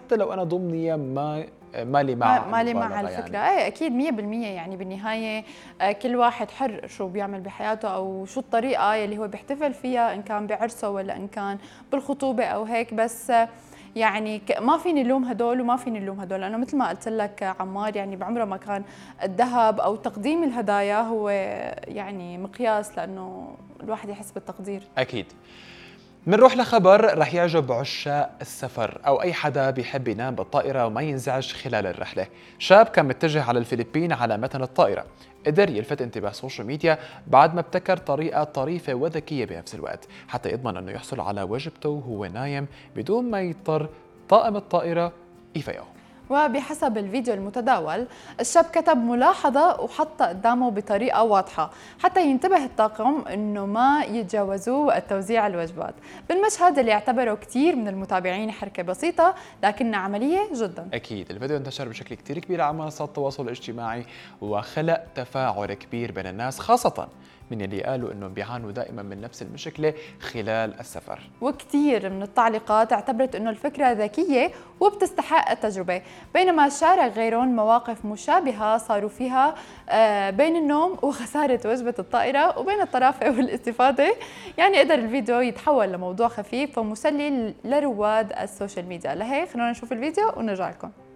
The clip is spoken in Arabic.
حتى لو أنا ضمنية مالي مع مالي مع الفكرة. يعني. ايه اكيد 100%. يعني بالنهاية كل واحد حر شو بيعمل بحياته او شو الطريقة يلي هو بيحتفل فيها، ان كان بعرسه ولا ان كان بالخطوبة او هيك. بس يعني ما فيني لوم هدول وما فيني لوم هدول، لانه مثل ما قلت لك عمار، يعني بعمره ما كان الذهب او تقديم الهدايا هو يعني مقياس لانه الواحد يحس بالتقدير. أكيد. منروح لخبر رح يعجب عشاق السفر أو أي حدا بيحب ينام بالطائرة وما ينزعج خلال الرحلة. شاب كان متجه على الفلبين على متن الطائرة، قدر يلفت انتباه السوشيال ميديا بعد ما ابتكر طريقة طريفة وذكية بنفس الوقت حتى يضمن أنه يحصل على وجبته وهو نايم بدون ما يضطر طاقم الطائرة يفيقه. وبحسب الفيديو المتداول، الشاب كتب ملاحظة وحطها قدامه بطريقة واضحة حتى ينتبه الطاقم انه ما يتجاوزوه وقت توزيع الوجبات. بالمشهد اللي يعتبره كثير من المتابعين حركة بسيطة لكنها عملية جدا. أكيد الفيديو انتشر بشكل كتير كبير على منصات التواصل الاجتماعي وخلق تفاعل كبير بين الناس، خاصة من اللي قالوا انهم بيعانوا دائما من نفس المشكله خلال السفر. وكثير من التعليقات اعتبرت انه الفكره ذكيه وبتستحق التجربه، بينما شارك غيرهم مواقف مشابهه صاروا فيها بين النوم وخساره وجبه الطائره وبين الطرافه والاستفاده. يعني قدر الفيديو يتحول لموضوع خفيف ومسلي لرواد السوشيال ميديا. لهيك خلونا نشوف الفيديو ونرجع لكم.